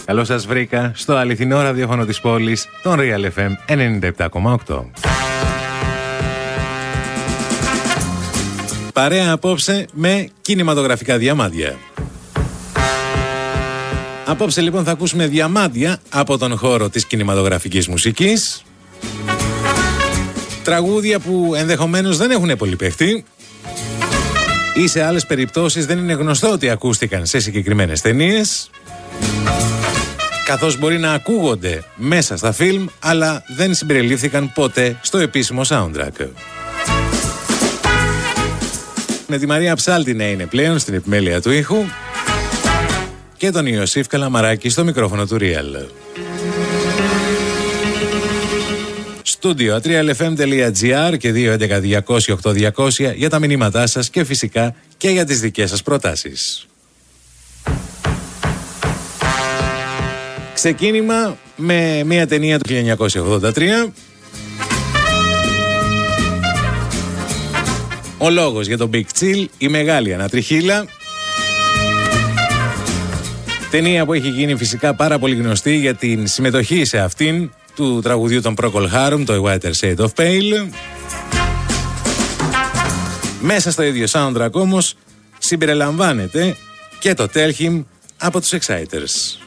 Καλώς σας βρήκα στο αληθινό ραδιόφωνο της πόλης, τον Real FM 97,8. Παρέα απόψε με κινηματογραφικά διαμάντια. Απόψε λοιπόν θα ακούσουμε διαμάντια από τον χώρο της κινηματογραφικής μουσικής. Τραγούδια που ενδεχομένως δεν έχουν πολύ παιχτεί ή σε άλλες περιπτώσεις δεν είναι γνωστό ότι ακούστηκαν σε συγκεκριμένες ταινίες, καθώς μπορεί να ακούγονται μέσα στα φιλμ αλλά δεν συμπεριλήφθηκαν ποτέ στο επίσημο soundtrack. Με τη Μαρία Ψάλτη να είναι πλέον στην επιμέλεια του ήχου και τον Ιωσήφ Καλαμαράκη στο μικρόφωνο του Real. Στούντιο trialfm.gr και 211-200-8200 για τα μηνύματά σας και φυσικά και για τις δικές σας προτάσεις. Ξεκίνημα με μια ταινία του 1983. Ο λόγος για τον Big Chill, η μεγάλη ανατριχύλα. Ταινία που έχει γίνει φυσικά πάρα πολύ γνωστή για την συμμετοχή σε αυτήν του τραγουδιού των Procol Harum, το Whiter Shade of Pale. Μέσα στο ίδιο soundtrack όμως συμπεριλαμβάνεται και το Tell Him από τους Exciters.